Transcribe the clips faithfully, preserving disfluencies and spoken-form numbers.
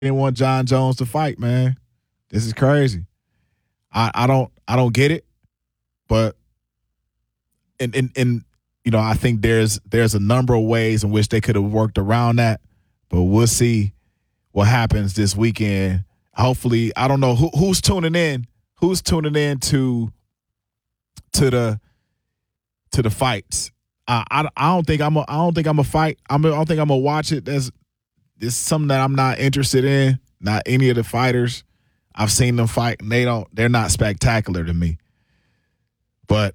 didn't want John Jones to fight, man. This is crazy. I, I don't I don't get it, but and and and you know I think there's there's a number of ways in which they could have worked around that, but we'll see what happens this weekend. Hopefully, I don't know who, who's tuning in. Who's tuning in to to the to the fights. Uh, I I don't think I'm a I don't think I'm a fight. I'm a, I don't think I'm gonna watch it. There's it's something that I'm not interested in. Not any of the fighters. I've seen them fight, and they don't. They're not spectacular to me. But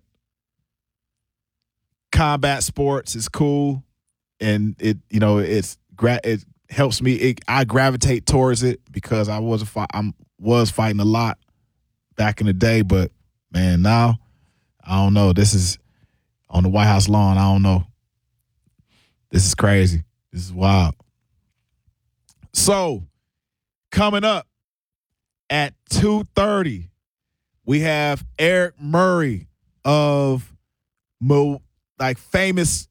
combat sports is cool, and it you know it's it helps me. It, I gravitate towards it because I was a fight. I'm was fighting a lot back in the day, but man, now I don't know. This is on the White House lawn. I don't know. This is crazy. This is wild. So, coming up at two thirty, we have Eric Murray of Mo, like famous,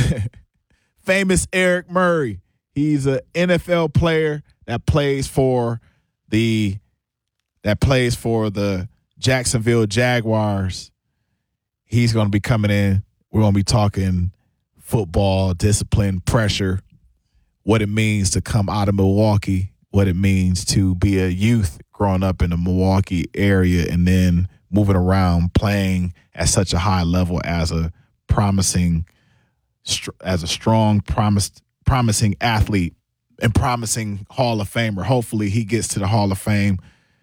famous Eric Murray. He's an N F L player that plays for the that plays for the Jacksonville Jaguars. He's going to be coming in. We're going to be talking football, discipline, pressure, what it means to come out of Milwaukee, what it means to be a youth growing up in the Milwaukee area and then moving around playing at such a high level as a promising, as a strong, promised, promising athlete and promising Hall of Famer. Hopefully he gets to the Hall of Fame.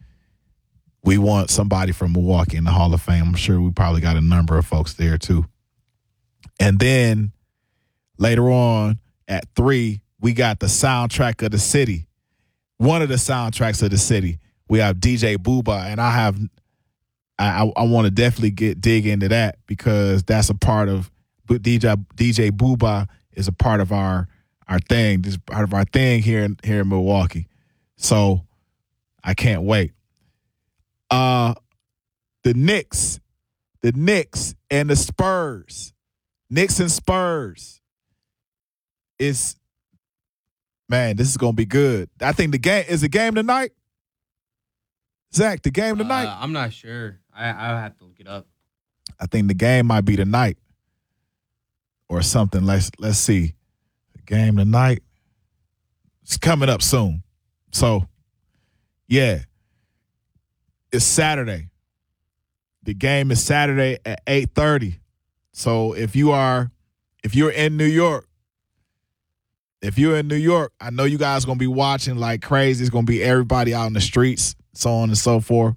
We want somebody from Milwaukee in the Hall of Fame. I'm sure we probably got a number of folks there too. And then later on at three, we got the soundtrack of the city. One of the soundtracks of the city. We have D J Booba, and I have I I, I want to definitely get dig into that because that's a part of D J D J Booba is a part of our our thing. This is part of our thing here in here in Milwaukee. So I can't wait. Uh the Knicks, the Knicks and the Spurs. Knicks and Spurs. It's man, this is gonna be good. I think the game is the game tonight. Zach, the game tonight. Uh, I'm not sure. I I have to look it up. I think the game might be tonight or something. Let's let's see. The game tonight. It's coming up soon. So yeah. It's Saturday. The game is Saturday at eight thirty. So if you are, if you're in New York, if you're in New York, I know you guys going to be watching like crazy. It's going to be everybody out in the streets, so on and so forth.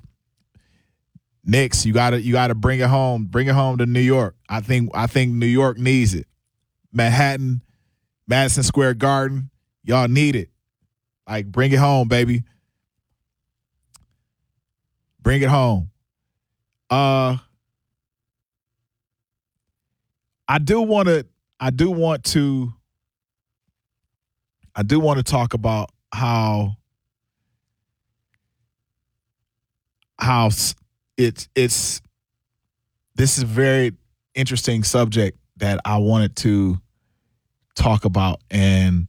Knicks, you got to you got to bring it home. Bring it home to New York. I think I think New York needs it. Manhattan, Madison Square Garden, y'all need it. Like bring it home, baby. Bring it home. Uh, I do want to. I do want to. I do want to talk about how how it's it's. This is a very interesting subject that I wanted to talk about, and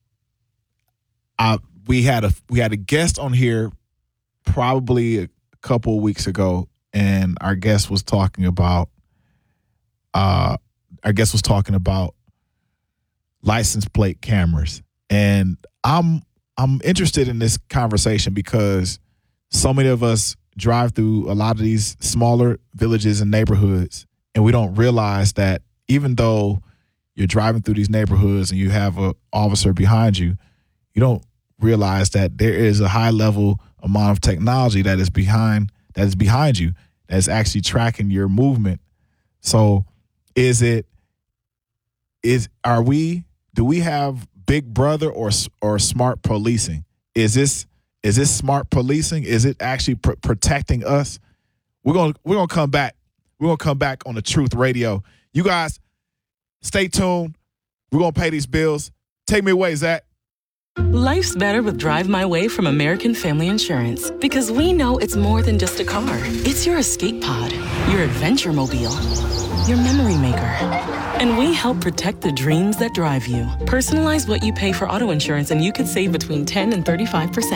I we had a we had a guest on here probably a couple of weeks ago, and our guest was talking about uh our guest was talking about license plate cameras. And I'm I'm interested in this conversation because so many of us drive through a lot of these smaller villages and neighborhoods, and we don't realize that even though you're driving through these neighborhoods and you have an officer behind you, you don't realize that there is a high level amount of technology that is behind that is behind you that is actually tracking your movement. So is it is are we do we have Big Brother or or smart policing? Is this is this smart policing? Is it actually pr- protecting us? We're going to we're going to come back. We're going to come back on the Truth Radio. You guys stay tuned. We're going to pay these bills. Take me away, Zach. Life's better with Drive My Way from American Family Insurance because we know it's more than just a car. It's your escape pod, your adventure mobile, your memory maker. And we help protect the dreams that drive you. Personalize what you pay for auto insurance and you could save between ten and thirty-five percent.